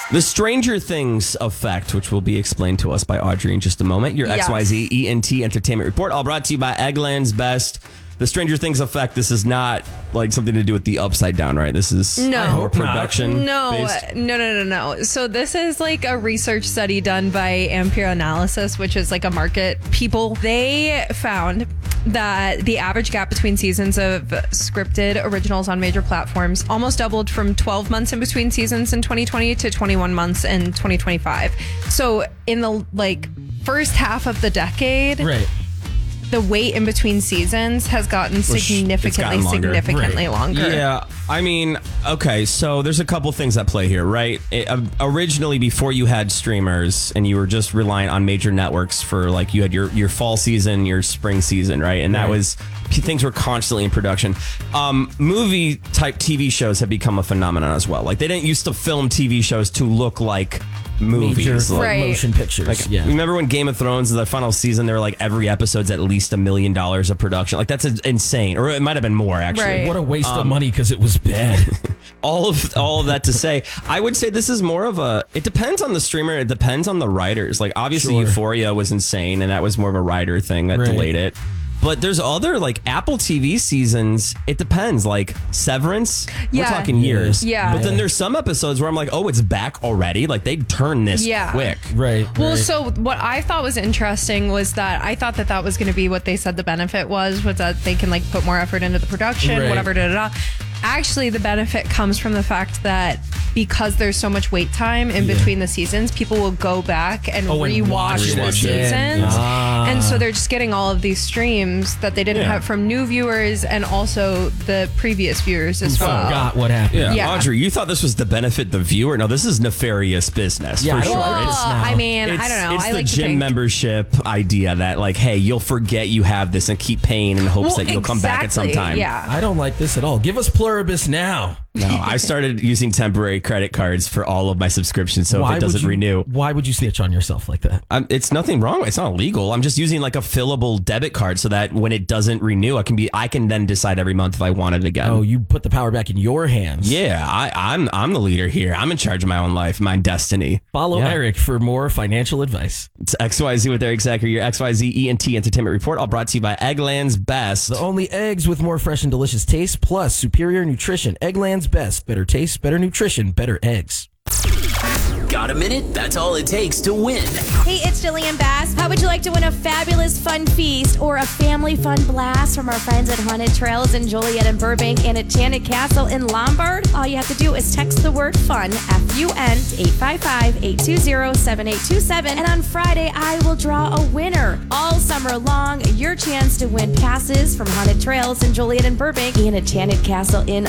The Stranger Things effect, which will be explained to us by Audrey in just a moment. Your XYZ ENT Entertainment Report, all brought to you by Eggland's Best. The Stranger Things effect, this is not like something to do with the Upside Down, right? This is more production based. No. So this is like a research study done by Ampere Analysis, which is like a market people. They found that the average gap between seasons of scripted originals on major platforms almost doubled from 12 months in between seasons in 2020 to 21 months in 2025. So in the first half of the decade, right, the wait in between seasons has gotten significantly longer. Yeah, I mean, okay, so there's a couple things at play here, right? Originally, before you had streamers and you were just relying on major networks for you had your fall season, your spring season, right? And that was, things were constantly in production. Movie type TV shows have become a phenomenon as well. Like, they didn't used to film TV shows to look like movies, motion pictures. Remember when Game of Thrones, the final season, they were every episode's at least $1 million of production. That's insane, or it might have been more actually. Right. What a waste of money because it was bad. all of that to say, I would say this is more of it depends on the streamer. It depends on the writers. Obviously, Euphoria was insane, and that was more of a writer thing that delayed it. But there's other Apple TV seasons. It depends. Severance, we're talking years. Yeah. But then there's some episodes where I'm oh, it's back already. They turn this quick. Right. Well, so what I thought was interesting was that I thought that was going to be what they said the benefit was that they can put more effort into the production, whatever, Actually, the benefit comes from the fact that because there's so much wait time in between the seasons, people will go back and rewatch the seasons. And so they're just getting all of these streams that they didn't have from new viewers and also the previous viewers as well. Forgot what happened. Yeah. Audrey, you thought this was to benefit the viewer? No, this is nefarious business for sure. I don't know. It's the gym membership idea that hey, you'll forget you have this and keep paying in hopes that you'll come back at some time. Yeah. I don't like this at all. Give us Pluribus now. No, I started using temporary credit cards for all of my subscriptions, so if it doesn't renew. Why would you snitch on yourself like that? It's nothing wrong. It's not illegal. I'm just using a fillable debit card so that when it doesn't renew, I can then decide every month if I want it again. Oh, you put the power back in your hands. Yeah, I'm the leader here. I'm in charge of my own life, my destiny. Follow Eric for more financial advice. It's XYZ with Eric Zachary, your XYZ ENT Entertainment Report, all brought to you by Eggland's Best. The only eggs with more fresh and delicious taste, plus superior nutrition. Eggland's Best. Better taste, better nutrition, better eggs. Got a minute? That's all it takes to win. Hey, it's Jillian Bass. How would you like to win a fabulous fun feast or a family fun blast from our friends at Haunted Trails in Joliet and Burbank and Enchanted Castle in Lombard? All you have to do is text the word FUN, F-U-N, to 855-820-7827. And on Friday, I will draw a winner. All summer long, your chance to win passes from Haunted Trails in Joliet and Burbank and Enchanted Castle in